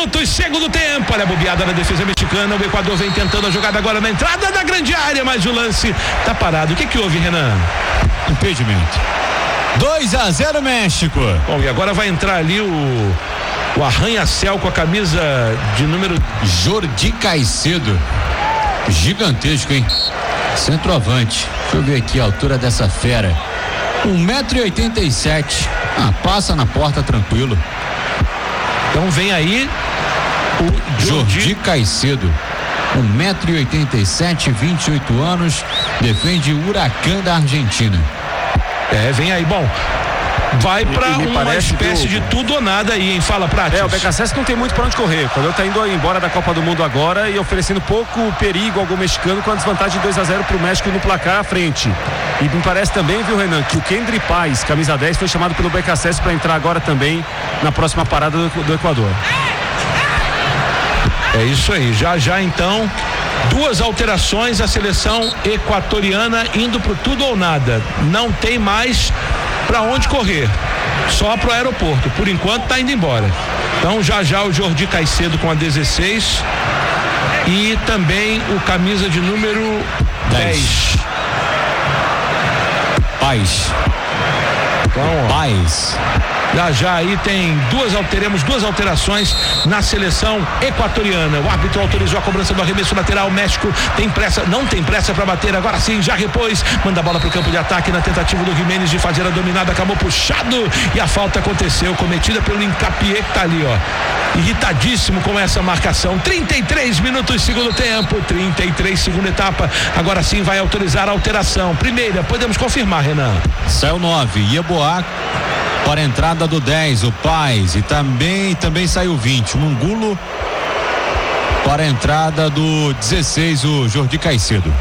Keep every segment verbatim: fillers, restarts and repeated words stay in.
minutos, segundo tempo. Olha a bobeada na defesa mexicana. O Equador vem tentando a jogada agora na entrada da grande área, mas o lance tá parado. O que que houve, Renan? Impedimento. dois a zero México. Bom, e agora vai entrar ali o o arranha-céu com a camisa de número Jordi Caicedo. Gigantesco, hein? Centroavante. Deixa eu ver aqui a altura dessa fera. um metro e oitenta e sete. Ah, passa na porta tranquilo. Então vem aí o Jordi, Jordi Caicedo. um metro e oitenta e sete, vinte e oito anos. Defende o Huracan da Argentina. É, vem aí. Bom, vai pra uma espécie de tudo ou nada aí, hein? Fala, Prates. É, o B K C S não tem muito pra onde correr. O Equador tá indo embora da Copa do Mundo agora e oferecendo pouco perigo ao gol mexicano com a desvantagem de dois a zero pro México no placar à frente. E me parece também, viu, Renan, que o Kendry Paz, camisa dez, foi chamado pelo B K C S para entrar agora também na próxima parada do, do Equador. É isso aí, já já então duas alterações, a seleção equatoriana indo pro tudo ou nada, não tem mais para onde correr, só pro aeroporto, por enquanto tá indo embora. Então já já o Jordi Caicedo com a dezesseis e também o camisa de número dez. Paz. Então, ó, Paz. Já já aí tem duas, teremos duas alterações na seleção equatoriana. O árbitro autorizou a cobrança do arremesso lateral. O México tem pressa, não tem pressa para bater, agora sim, já repôs, manda a bola pro campo de ataque na tentativa do Jiménez de fazer a dominada, acabou puxado e a falta aconteceu, cometida pelo Hincapié, que tá ali, ó, irritadíssimo com essa marcação. trinta e três minutos, segundo tempo, trinta e três, segunda etapa, agora sim vai autorizar a alteração. Primeira, podemos confirmar, Renan. Saiu nove, Yeboah para a entrada do dez, o Paz, e também também saiu vinte, o Angulo para a entrada do dezesseis, o Jordi Caicedo.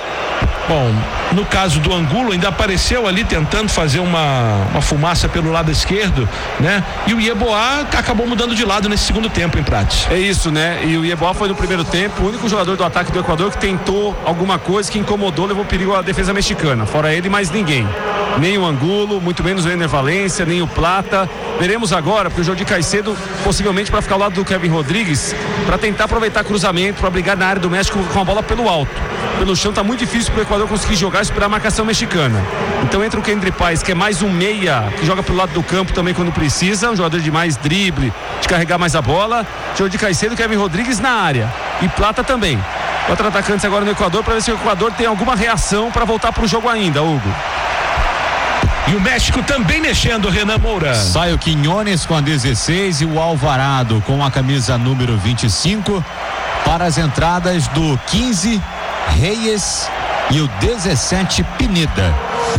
Bom, no caso do Angulo, ainda apareceu ali tentando fazer uma, uma fumaça pelo lado esquerdo, né? E o Yeboah acabou mudando de lado nesse segundo tempo, em Prates. É isso, né? E o Yeboah foi no primeiro tempo o único jogador do ataque do Equador que tentou alguma coisa que incomodou, levou perigo à defesa mexicana. Fora ele, mais ninguém. Nem o Angulo, muito menos o Ener Valencia, nem o Plata. Veremos agora, porque o Jordi Caicedo, possivelmente para ficar ao lado do Kevin Rodrigues, para tentar aproveitar cruzamento, para brigar na área do México com a bola pelo alto. Pelo chão tá muito difícil pro Equador conseguir jogar e esperar a marcação mexicana. Então entra o Kendry Paz, que é mais um meia, que joga pelo lado do campo também quando precisa, um jogador de mais drible, de carregar mais a bola. Jordi Caicedo, Kevin Rodrigues na área. E Plata também. Quatro atacantes agora no Equador, para ver se o Equador tem alguma reação para voltar pro jogo ainda, Hugo. E o México também mexendo, Renan Moura. Sai o Quiñones com a dezesseis e o Alvarado com a camisa número vinte e cinco para as entradas do quinze, Reyes, e o dezessete, Pineda.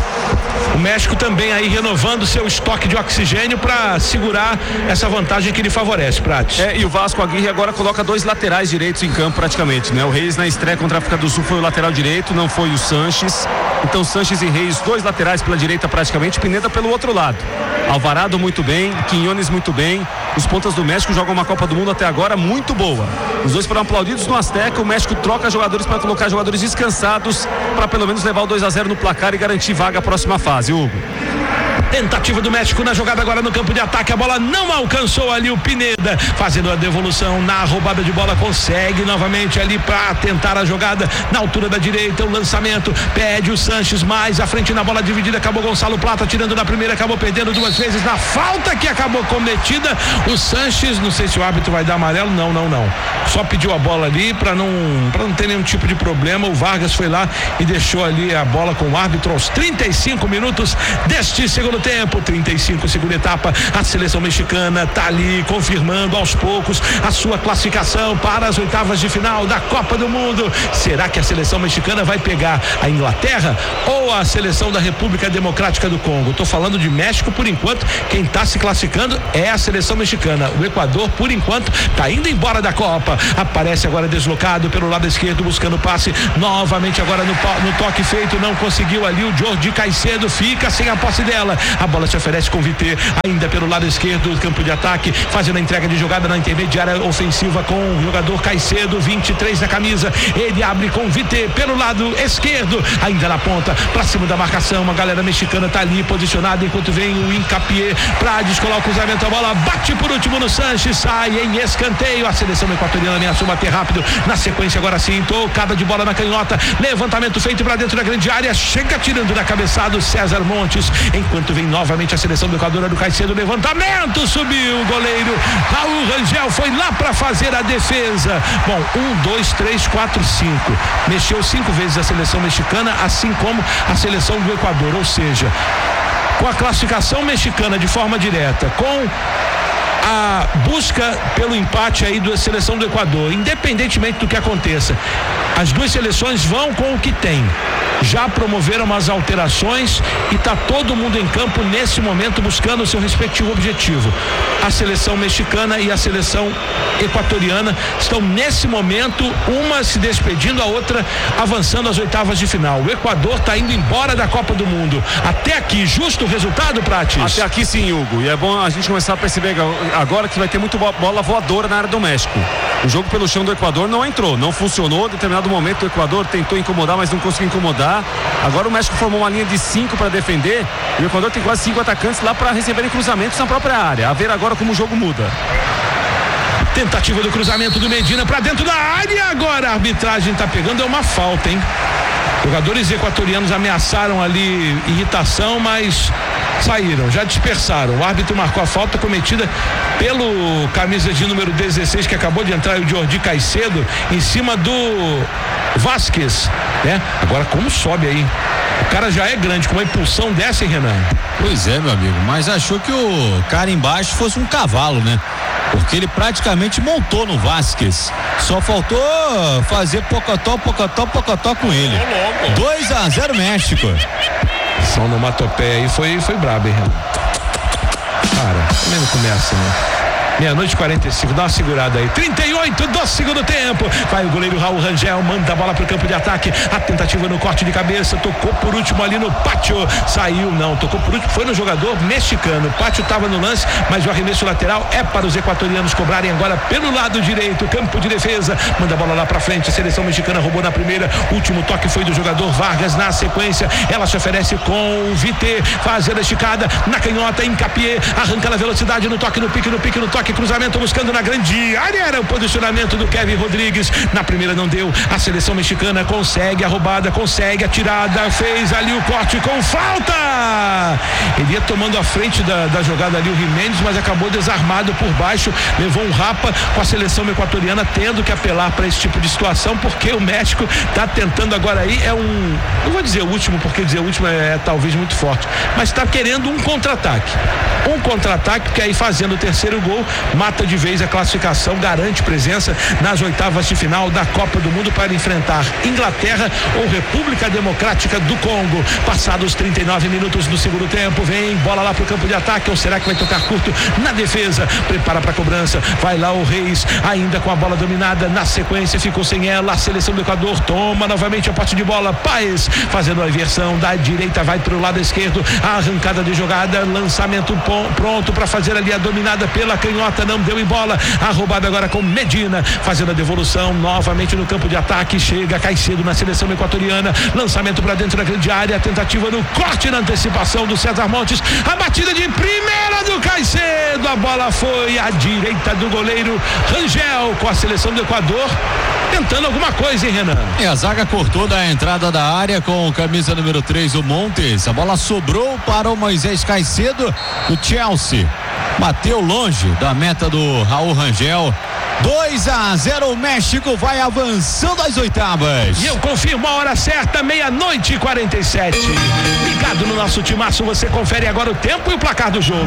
O México também aí renovando seu estoque de oxigênio para segurar essa vantagem que lhe favorece, Prates. É, e o Vasco Aguirre agora coloca dois laterais direitos em campo praticamente, né? O Reis na estreia contra a África do Sul foi o lateral direito, não foi o Sanches. Então Sanches e Reis, dois laterais pela direita praticamente, Pineda pelo outro lado. Alvarado muito bem, Quiñones muito bem. Os pontas do México jogam uma Copa do Mundo até agora muito boa. Os dois foram aplaudidos no Azteca. O México troca jogadores para colocar jogadores descansados para pelo menos levar o dois a zero no placar e garantir vaga à próxima fase, Hugo. Tentativa do México na jogada agora no campo de ataque, a bola não alcançou ali o Pineda, fazendo a devolução na roubada de bola, consegue novamente ali para tentar a jogada na altura da direita, o lançamento, pede o Sanches mais à frente na bola dividida, acabou Gonçalo Plata tirando na primeira, acabou perdendo duas vezes na falta que acabou cometida, o Sanches, não sei se o árbitro vai dar amarelo, não, não, não, só pediu a bola ali para não, para não ter nenhum tipo de problema, o Vargas foi lá e deixou ali a bola com o árbitro aos trinta e cinco minutos deste segundo tempo, trinta e cinco, segunda etapa. A seleção mexicana tá ali confirmando aos poucos a sua classificação para as oitavas de final da Copa do Mundo. Será que a seleção mexicana vai pegar a Inglaterra ou a seleção da República Democrática do Congo? Tô falando de México por enquanto, quem tá se classificando é a seleção mexicana. O Equador por enquanto tá indo embora da Copa. Aparece agora deslocado pelo lado esquerdo buscando passe, novamente agora no, no toque feito, não conseguiu ali o Jordi Caicedo, fica sem a posse dela. A bola se oferece com o Vité, ainda pelo lado esquerdo do campo de ataque, fazendo a entrega de jogada na intermediária ofensiva com o jogador Caicedo, vinte e três na camisa. Ele abre com o Vité pelo lado esquerdo, ainda na ponta, pra cima da marcação. A galera mexicana tá ali posicionada enquanto vem o Hincapié pra descolar o cruzamento. A bola bate por último no Sanches, sai em escanteio. A seleção equatoriana ameaçou bater rápido. Na sequência, agora sim, tocada de bola na canhota, levantamento feito pra dentro da grande área, chega tirando na cabeçada o César Montes, enquanto vem novamente a seleção do Equador do Caicedo, levantamento, subiu o goleiro Raul Rangel, foi lá pra fazer a defesa. Bom, um, dois, três, quatro, cinco, mexeu cinco vezes a seleção mexicana, assim como a seleção do Equador, ou seja, com a classificação mexicana de forma direta, com a busca pelo empate aí da seleção do Equador, independentemente do que aconteça, as duas seleções vão com o que tem. Já promoveram umas alterações e está todo mundo em campo nesse momento buscando o seu respectivo objetivo. A seleção mexicana e a seleção equatoriana estão nesse momento, uma se despedindo, a outra avançando às oitavas de final. O Equador está indo embora da Copa do Mundo. Até aqui, justo o resultado, Prates? Até aqui sim, Hugo, e é bom a gente começar a perceber agora que vai ter muito bola voadora na área do México. O jogo pelo chão do Equador não entrou, não funcionou. Em determinado momento o Equador tentou incomodar, mas não conseguiu incomodar. Agora o México formou uma linha de cinco para defender e o Equador tem quase cinco atacantes lá para receberem cruzamentos na própria área. A ver agora como o jogo muda. Tentativa do cruzamento do Medina para dentro da área. Agora a arbitragem tá pegando, é uma falta, hein? Jogadores equatorianos ameaçaram ali irritação, mas saíram, já dispersaram. O árbitro marcou a falta cometida pelo camisa de número dezesseis, que acabou de entrar, o Jordi Caicedo, em cima do Vasquez, né? Agora como sobe aí? O cara já é grande, com uma impulsão dessa, hein, Renan? Pois é, meu amigo, mas achou que o cara embaixo fosse um cavalo, né? Porque ele praticamente montou no Vasquez. Só faltou fazer pocotó, pocotó, pocotó com ele. dois a zero México. São onomatopeia aí foi, foi brabo, hein, Renan? Cara, também não começa, né? Meia-noite e quarenta e cinco, dá uma segurada aí. trinta e oito do segundo tempo. Vai o goleiro Raul Rangel, manda a bola pro campo de ataque. A tentativa no corte de cabeça, tocou por último ali no Pátio. Saiu, não, tocou por último, foi no jogador mexicano. O Pátio estava no lance, mas o arremesso lateral é para os equatorianos cobrarem agora pelo lado direito. Campo de defesa, manda a bola lá pra frente. A seleção mexicana roubou na primeira. Último toque foi do jogador Vargas. Na sequência, ela se oferece com o Vité, fazendo a esticada na canhota. Hincapié, arranca na velocidade, no toque, no pique, no pique, no toque. Cruzamento buscando na grande área, era o posicionamento do Kevin Rodrigues. Na primeira não deu, a seleção mexicana consegue a roubada, consegue a tirada, fez ali o corte com falta. Ele ia tomando a frente da, da jogada ali o Jiménez, mas acabou desarmado por baixo, levou um rapa, com a seleção equatoriana tendo que apelar para esse tipo de situação, porque o México está tentando agora aí, é um, não vou dizer o último, porque dizer o último é, é talvez muito forte, mas está querendo um contra-ataque, um contra-ataque que aí fazendo o terceiro gol mata de vez a classificação, garante presença nas oitavas de final da Copa do Mundo para enfrentar Inglaterra ou República Democrática do Congo. Passados trinta e nove minutos do segundo tempo, vem bola lá pro campo de ataque, ou será que vai tocar curto na defesa? Prepara para cobrança, vai lá o Reis, ainda com a bola dominada, na sequência ficou sem ela, a seleção do Equador toma novamente a posse de bola, Paes fazendo a inversão da direita, vai pro lado esquerdo, a arrancada de jogada, lançamento pronto para fazer ali a dominada pela canhota, não deu em bola, a roubada agora com Medina, fazendo a devolução novamente no campo de ataque, chega Caicedo na seleção equatoriana, lançamento para dentro da grande área, tentativa no corte na antecipação do César Montes, a batida de primeira do Caicedo, a bola foi à direita do goleiro Rangel, com a seleção do Equador tentando alguma coisa, hein, Renan? E a zaga cortou da entrada da área com camisa número três, o Montes. A bola sobrou para o Moisés Caicedo do Chelsea. Bateu longe da meta do Raul Rangel. dois a zero, o México vai avançando às oitavas. E eu confirmo a hora certa, meia-noite e quarenta e sete. Ligado no nosso timaço, você confere agora o tempo e o placar do jogo.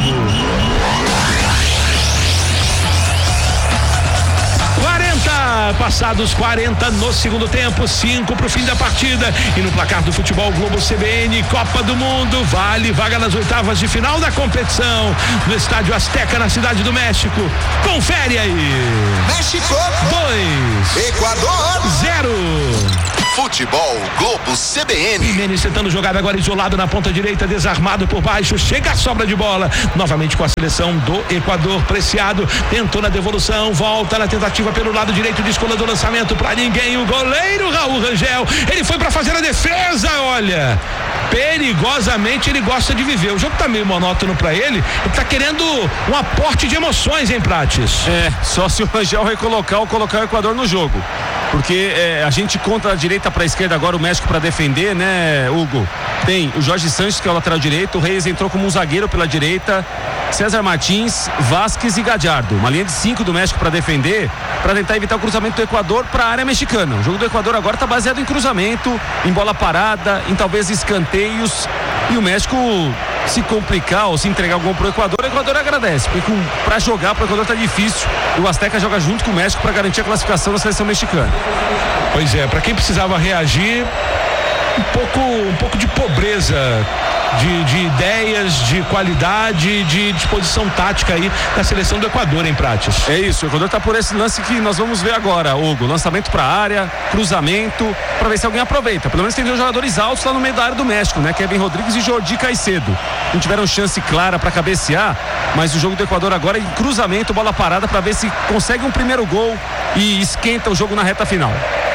quarenta, passados quarenta no segundo tempo, cinco pro fim da partida. E no placar do Futebol Globo C B N, Copa do Mundo, vale vaga nas oitavas de final da competição, no Estádio Azteca, na Cidade do México. Confere aí. México dois, Equador zero. Futebol Globo C B N. Jimenez tentando jogar agora isolado na ponta direita, desarmado por baixo, chega a sobra de bola, novamente com a seleção do Equador. Preciado tentou na devolução, volta na tentativa pelo lado direito, descolando o lançamento pra ninguém, o goleiro Raul Rangel, ele foi pra fazer a defesa, olha, perigosamente ele gosta de viver, o jogo tá meio monótono pra ele, ele tá querendo um aporte de emoções, hein, Prates? É, só se o Rangel recolocar ou colocar o Equador no jogo, porque é, a gente conta da direita pra esquerda agora o México pra defender, né, Hugo? Tem o Jorge Sanches, que é o lateral direito, o Reis entrou como um zagueiro pela direita, César Martins, Vasquez e Gadiardo, uma linha de cinco do México para defender, para tentar evitar o cruzamento do Equador para a área mexicana. O jogo do Equador agora está baseado em cruzamento, em bola parada, em talvez escanteios, e o México, se complicar ou se entregar algum pro Equador, o Equador agradece, porque para jogar pro Equador tá difícil, e o Azteca joga junto com o México para garantir a classificação da seleção mexicana. Pois é, para quem precisava reagir, um pouco, um pouco de pobreza de, de ideias, de qualidade, de disposição tática aí da seleção do Equador, em Prates. É isso, o Equador tá por esse lance que nós vamos ver agora, Hugo, lançamento pra área, cruzamento, para ver se alguém aproveita, pelo menos tem dois jogadores altos lá no meio da área do México, né, Kevin Rodrigues e Jordi Caicedo, não tiveram chance clara para cabecear, mas o jogo do Equador agora é em cruzamento, bola parada, para ver se consegue um primeiro gol e esquenta o jogo na reta final.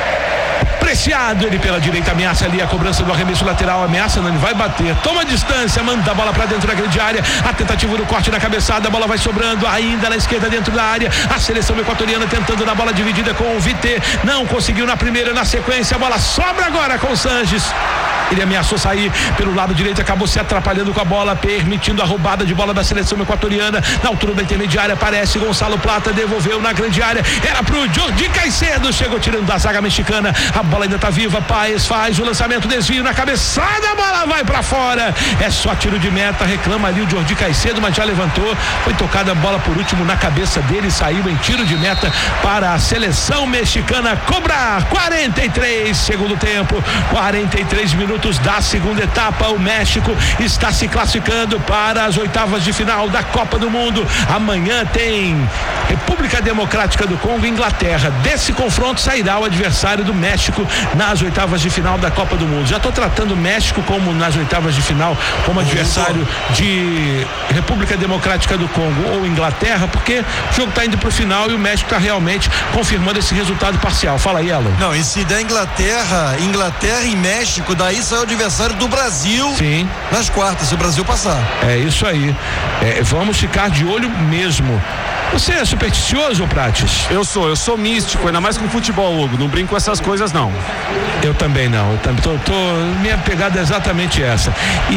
Preciado, ele pela direita ameaça ali a cobrança do arremesso lateral, ameaça, não, ele vai bater, toma distância, manda a bola pra dentro da grande área, a tentativa do corte na cabeçada, a bola vai sobrando ainda na esquerda dentro da área, a seleção equatoriana tentando na bola dividida com o Vité, não conseguiu na primeira, na sequência, a bola sobra agora com o Sanches. Ele ameaçou sair pelo lado direito, acabou se atrapalhando com a bola, permitindo a roubada de bola da seleção equatoriana. Na altura da intermediária, aparece Gonçalo Plata, devolveu na grande área, era pro Jordi Caicedo, chegou tirando da zaga mexicana, a bola ainda tá viva, Paes faz o lançamento, desvio na cabeçada, a bola vai pra fora, é só tiro de meta, reclama ali o Jordi Caicedo, mas já levantou, foi tocada a bola por último na cabeça dele, saiu em tiro de meta para a seleção mexicana cobrar. Quarenta e três, segundo tempo, quarenta e três minutos da segunda etapa, o México está se classificando para as oitavas de final da Copa do Mundo. Amanhã tem República Democrática do Congo e Inglaterra. Desse confronto sairá o adversário do México nas oitavas de final da Copa do Mundo. Já estou tratando o México como nas oitavas de final como adversário de República Democrática do Congo ou Inglaterra, porque o jogo está indo para o final e o México está realmente confirmando esse resultado parcial. Fala aí, Elon. Não, e se der Inglaterra, Inglaterra e México, daí sai o adversário do Brasil. Sim. Nas quartas, se o Brasil passar. É isso aí. É, vamos ficar de olho mesmo. Você é supersticioso, Prates? Eu sou, eu sou místico, ainda mais com futebol, Hugo. Não brinco com essas coisas, não. Eu também não. Eu também tô, tô, minha pegada é exatamente essa.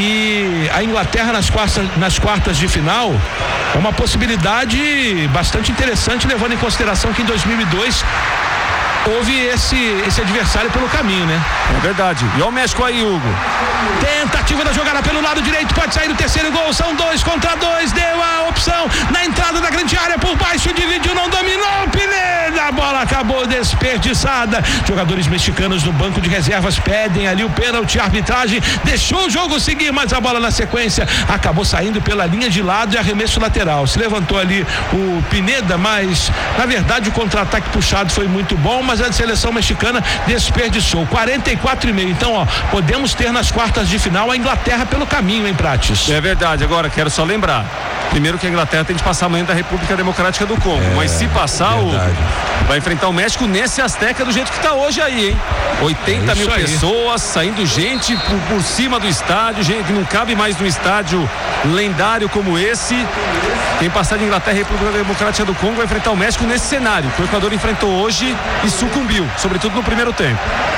E a Inglaterra nas quartas, nas quartas de final é uma possibilidade bastante interessante, levando em consideração que em dois mil e dois houve esse, esse adversário pelo caminho, né? É verdade. E olha o México aí, Hugo. Tentativa da jogada pelo lado direito, pode sair o terceiro gol, são dois contra dois, deu a opção na entrada da grande área, por baixo, dividiu, não dominou, Pineda, a bola acabou desperdiçada. Jogadores mexicanos no banco de reservas pedem ali o pênalti, a arbitragem deixou o jogo seguir, mas a bola na sequência acabou saindo pela linha de lado e arremesso lateral. Se levantou ali o Pineda, mas na verdade o contra-ataque puxado foi muito bom, mas a seleção mexicana desperdiçou. Quarenta e quatro e meio. Então, ó, podemos ter nas quartas de final a Inglaterra pelo caminho, hein, Prates? É verdade. Agora, quero só lembrar, primeiro que a Inglaterra tem de passar amanhã da República Democrática do Congo, é, mas se passar, o, vai enfrentar o México nesse Azteca do jeito que tá hoje aí, hein? oitenta é mil aí. Pessoas, saindo gente por, por cima do estádio, gente que não cabe mais num estádio lendário como esse. Quem passar de Inglaterra e República Democrática do Congo vai enfrentar o México nesse cenário que o Equador enfrentou hoje e sucumbiu, sobretudo no primeiro tempo.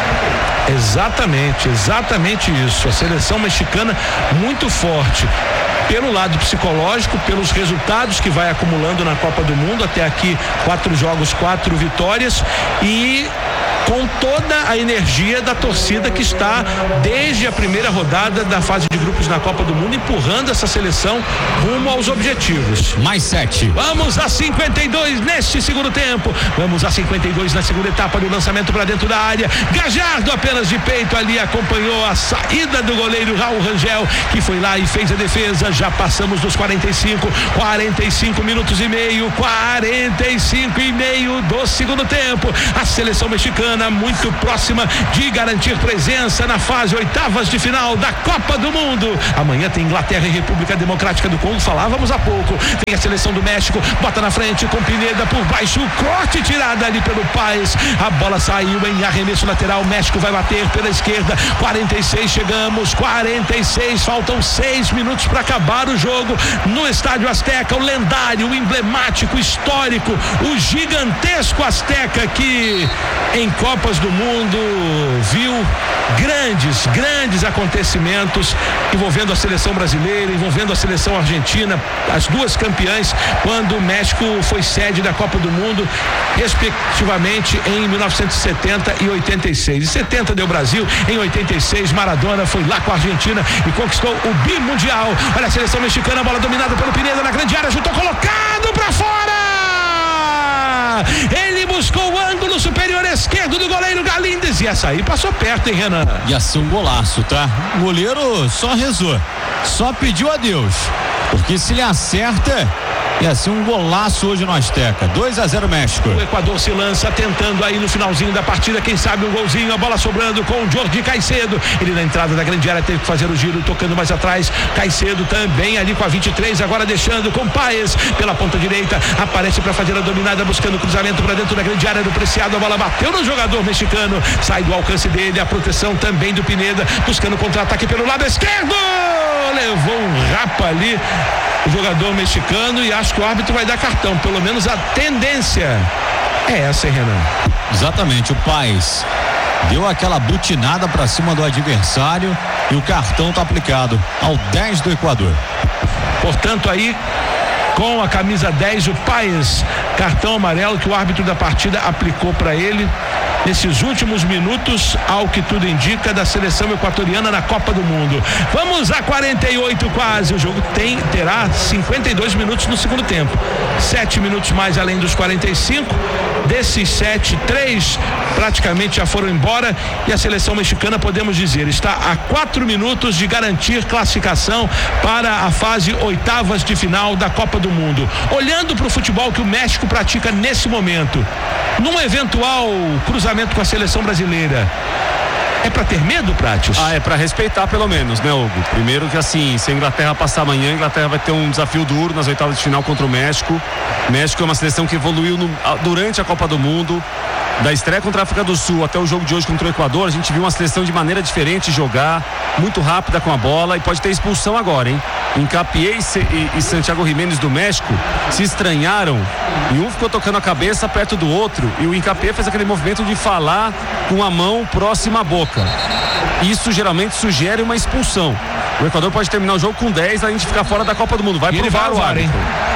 Exatamente, exatamente isso. A seleção mexicana muito forte pelo lado psicológico, pelos resultados que vai acumulando na Copa do Mundo, até aqui quatro jogos, quatro vitórias, e com toda a energia da torcida que está desde a primeira rodada da fase de grupos na Copa do Mundo, empurrando essa seleção rumo aos objetivos. Mais sete. Vamos a cinquenta e dois neste segundo tempo. Vamos a cinquenta e dois na segunda etapa do lançamento para dentro da área. Gajardo apenas de peito ali acompanhou a saída do goleiro Raul Rangel, que foi lá e fez a defesa. Já passamos dos quarenta e cinco, quarenta e cinco minutos e meio, quarenta e cinco e meio do segundo tempo. A seleção mexicana mexicana, muito próxima de garantir presença na fase oitavas de final da Copa do Mundo. Amanhã tem Inglaterra e República Democrática do Congo, falávamos há pouco. Tem a seleção do México, bota na frente com Pineda por baixo, corte tirada ali pelo Paes. A bola saiu em arremesso lateral. O México vai bater pela esquerda. quarenta e seis, chegamos, quarenta e seis, faltam seis minutos para acabar o jogo no Estádio Azteca, o lendário, o emblemático, histórico, o gigantesco Azteca que em Copas do Mundo viu grandes, grandes acontecimentos envolvendo a seleção brasileira, envolvendo a seleção argentina, as duas campeãs, quando o México foi sede da Copa do Mundo, respectivamente em mil novecentos e setenta e oitenta e seis. Em setenta deu Brasil, em oitenta e seis Maradona foi lá com a Argentina e conquistou o bimundial. Olha a seleção mexicana, a bola dominada pelo Pineda na grande área, chutou colocado pra fora! Ele buscou o ângulo superior esquerdo do goleiro Galíndez, e essa aí passou perto, hein, Renan? Ia ser um golaço, tá? O goleiro só rezou, só pediu a Deus, porque se ele acerta, ia ser um golaço hoje no Azteca. dois a zero México. O Equador se lança tentando aí no finalzinho da partida, quem sabe um golzinho, a bola sobrando com o Jordi Caicedo. Ele na entrada da grande área teve que fazer o giro, tocando mais atrás. Caicedo também ali com a vinte e três, agora deixando com Paes pela ponta direita, aparece para fazer a dominada, buscando cruzamento para dentro da grande área do Preciado. A bola bateu no jogador mexicano, sai do alcance dele, a proteção também do Pineda, buscando contra-ataque pelo lado esquerdo. Levou um rapa ali o jogador mexicano e acho que o árbitro vai dar cartão, pelo menos a tendência é essa, hein, Renan? Exatamente, o Paes deu aquela butinada pra cima do adversário e o cartão tá aplicado ao dez do Equador. Portanto, aí com a camisa dez, o Paes, cartão amarelo que o árbitro da partida aplicou para ele nesses últimos minutos, ao que tudo indica, da seleção equatoriana na Copa do Mundo. Vamos a quarenta e oito quase, o jogo tem, terá cinquenta e dois minutos no segundo tempo, sete minutos mais além dos quarenta e cinco, desses sete, três praticamente já foram embora, e a seleção mexicana, podemos dizer, está a quatro minutos de garantir classificação para a fase oitavas de final da Copa do Mundo. Olhando para o futebol que o México pratica nesse momento, num eventual cruzamento com a seleção brasileira, é pra ter medo, Prates? Ah, é pra respeitar pelo menos, né, Hugo? Primeiro que assim, se a Inglaterra passar amanhã, a Inglaterra vai ter um desafio duro nas oitavas de final contra o México. O México é uma seleção que evoluiu no, durante a Copa do Mundo. Da estreia contra a África do Sul até o jogo de hoje contra o Equador, a gente viu uma seleção de maneira diferente jogar, muito rápida com a bola, e pode ter expulsão agora, hein? Hincapié e, e Santiago Jiménez do México se estranharam e um ficou tocando a cabeça perto do outro, e o Hincapié fez aquele movimento de falar com a mão próxima à boca. Isso geralmente sugere uma expulsão. O Equador pode terminar o jogo com dez, a gente ficar fora da Copa do Mundo. Vai provar o árbitro.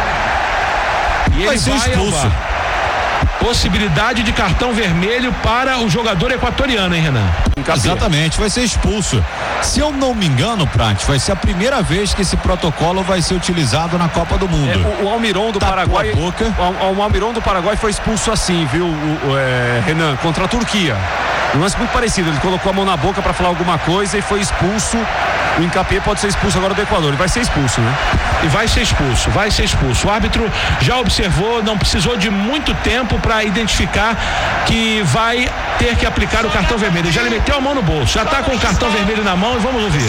E ele vai ser expulso. Possibilidade de cartão vermelho para o jogador equatoriano, hein, Renan? Exatamente, vai ser expulso. Se eu não me engano, Prat, vai ser a primeira vez que esse protocolo vai ser utilizado na Copa do Mundo. É, o, o Almiron do Tapou Paraguai, a boca. O, o Almiron do Paraguai foi expulso assim, viu, o, o, é, Renan, contra a Turquia. Um lance muito parecido, ele colocou a mão na boca para falar alguma coisa e foi expulso. O Hincapié pode ser expulso agora do Equador, ele vai ser expulso, né? E vai ser expulso, vai ser expulso. O árbitro já observou, não precisou de muito tempo para identificar que vai ter que aplicar o cartão vermelho. Ele já lhe meteu a mão no bolso, já está com o cartão vermelho na mão e vamos ouvir.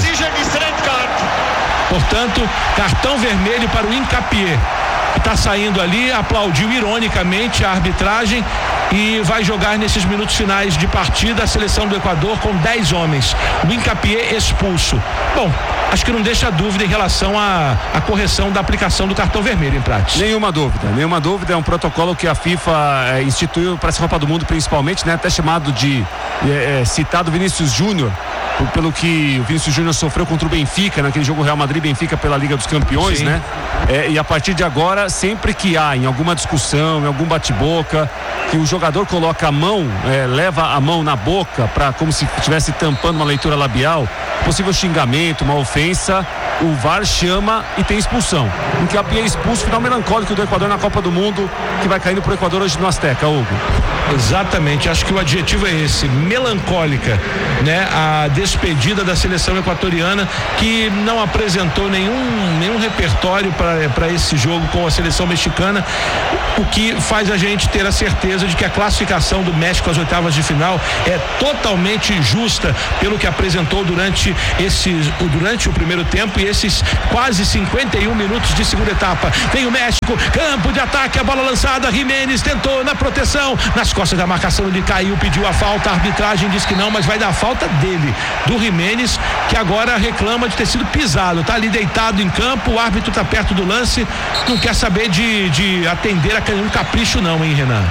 Portanto, cartão vermelho para o Hincapié. Está saindo ali, aplaudiu ironicamente a arbitragem e vai jogar nesses minutos finais de partida a seleção do Equador com dez homens. O Hincapié expulso. Bom, acho que não deixa dúvida em relação à, à correção da aplicação do cartão vermelho, em prática. Nenhuma dúvida, nenhuma dúvida. É um protocolo que a FIFA é, instituiu para essa Copa do Mundo, principalmente, né? Até chamado de é, é, citado Vinícius Júnior, pelo que o Vinícius Júnior sofreu contra o Benfica, naquele jogo Real Madrid-Benfica pela Liga dos Campeões, Sim. né? É, e a partir de agora, sempre que há em alguma discussão, em algum bate-boca, que o jogador coloca a mão, é, leva a mão na boca, para como se estivesse tampando uma leitura labial, possível xingamento, uma ofensa, o V A R chama e tem expulsão. O Hincapié é expulso, final melancólico do Equador na Copa do Mundo, que vai caindo pro Equador hoje no Azteca, Hugo. Exatamente, acho que o adjetivo é esse, melancólica, né? A despedida da seleção equatoriana, que não apresentou nenhum, nenhum repertório para esse jogo com a seleção seleção mexicana, o que faz a gente ter a certeza de que a classificação do México às oitavas de final é totalmente justa pelo que apresentou durante esses, durante o primeiro tempo e esses quase cinquenta e um minutos de segunda etapa. Vem o México, campo de ataque, a bola lançada, Jiménez tentou na proteção, nas costas da marcação ele caiu, pediu a falta, a arbitragem diz que não, mas vai dar a falta dele, do Jiménez, que agora reclama de ter sido pisado, tá ali deitado em campo, o árbitro tá perto do lance, não quer saber de, de atender a um capricho não, hein, Renan?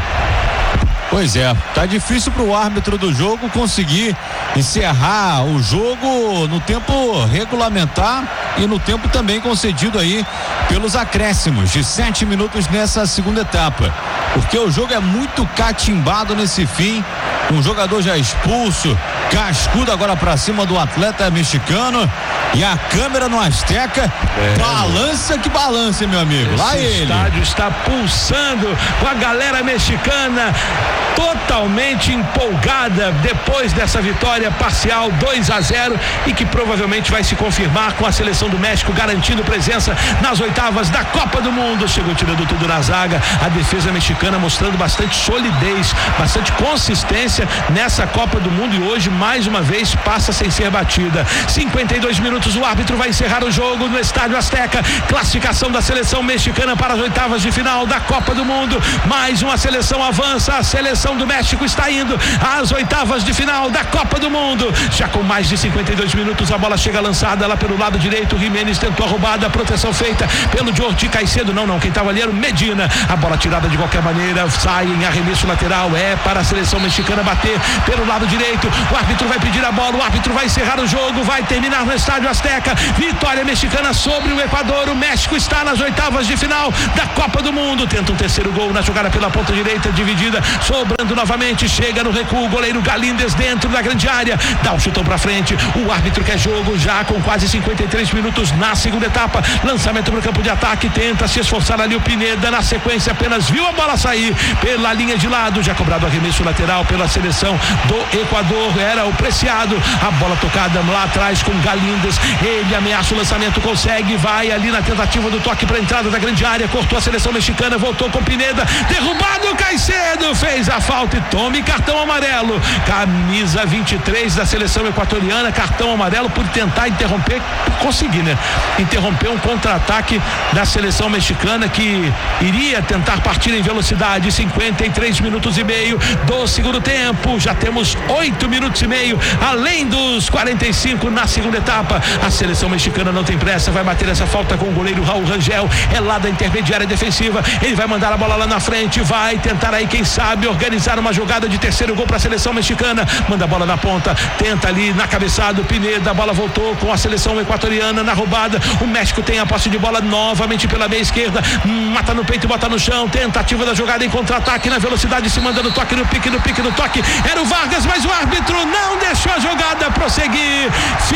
Pois é, tá difícil pro árbitro do jogo conseguir encerrar o jogo no tempo regulamentar e no tempo também concedido aí pelos acréscimos de sete minutos nessa segunda etapa, porque o jogo é muito catimbado nesse fim, um jogador já expulso, cascudo agora pra cima do atleta mexicano e a câmera no Azteca é. balança que balança, meu amigo. Esse Lá ele. O estádio está pulsando com a galera mexicana totalmente empolgada depois dessa vitória parcial dois a zero e que provavelmente vai se confirmar com a seleção do México garantindo presença nas oitavas da Copa do Mundo. Chegou tirando tudo na zaga, a defesa mexicana mostrando bastante solidez, bastante consistência nessa Copa do Mundo e hoje mais uma vez passa sem ser batida. cinquenta e dois minutos, o árbitro vai encerrar o jogo no Estádio Azteca. Classificação da seleção mexicana para as oitavas de final da Copa do Mundo. Mais uma seleção avança, a seleção do México está indo às oitavas de final da Copa do Mundo. Já com mais de cinquenta e dois minutos, a bola chega lançada lá pelo lado direito. O Jiménez tentou a roubada, a proteção feita pelo Jordi Caicedo. Não, não, quem estava ali era o Medina. A bola tirada de qualquer maneira, sai em arremesso lateral. É para a seleção mexicana bater pelo lado direito. O árbitro vai pedir a bola, o árbitro vai encerrar o jogo, vai terminar no Estádio Azteca. Vitória mexicana sobre o Equador. O México está nas oitavas de final da Copa do Mundo. Tenta um terceiro gol na jogada pela ponta direita, dividida, sobrando novamente, chega no recuo, o goleiro Galíndez dentro da grande área, dá um chutão pra frente, o árbitro quer jogo já com quase cinquenta e três minutos na segunda etapa, lançamento pro campo de ataque, tenta se esforçar ali o Pineda, na sequência apenas viu a bola sair pela linha de lado, já cobrado arremesso lateral pela seleção do Equador, era o Preciado, a bola tocada lá atrás com Galíndez, ele ameaça o lançamento, consegue, vai ali na tentativa do toque pra entrada da grande área, cortou a seleção mexicana, voltou com Pineda, derrubado, Caicedo fez a falta e tome cartão amarelo, camisa vinte e três da seleção equatoriana, cartão amarelo por tentar interromper, conseguir, né? Interromper um contra-ataque da seleção mexicana que iria tentar partir em velocidade. Cinquenta e três minutos e meio do segundo tempo, já temos oito minutos e meio além dos quarenta e cinco na segunda etapa. A seleção mexicana não tem pressa, vai bater essa falta com o goleiro Raul Rangel, é lá da intermediária defensiva, ele vai mandar a bola lá na frente, vai tentar aí, quem sabe, organizar uma jogada de terceiro gol para a seleção mexicana, manda a bola na ponta, tenta ali na cabeçada o Pineda, a bola voltou com a seleção equatoriana na roubada, o México tem a posse de bola novamente pela meia esquerda, mata no peito e bota no chão, tentativa da jogada em contra-ataque na velocidade, se manda no toque, no pique, no pique, no toque, era o Vargas, mas o árbitro não deixou a jogada prosseguir,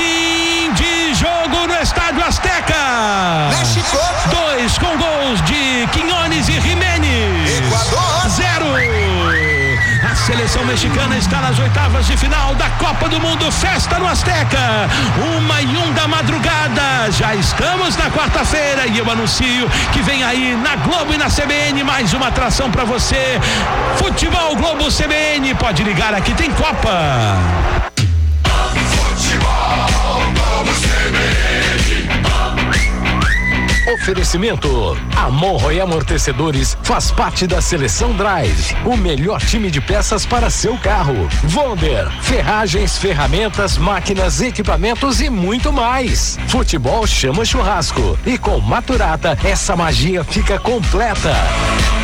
fim de jogo no Estádio Azteca. México dois com gols de Quiñones e Jiménez. Equador zero. A seleção mexicana está nas oitavas de final da Copa do Mundo, festa no Azteca, uma e um da madrugada, já estamos na quarta-feira e eu anuncio que vem aí na Globo e na C B N mais uma atração para você, Futebol Globo C B N, pode ligar, aqui tem Copa. Futebol Globo C B N. Oferecimento: Amorro e Amortecedores faz parte da Seleção Drive, o melhor time de peças para seu carro. Wonder, ferragens, ferramentas, máquinas, equipamentos e muito mais. Futebol chama churrasco e com Maturata essa magia fica completa.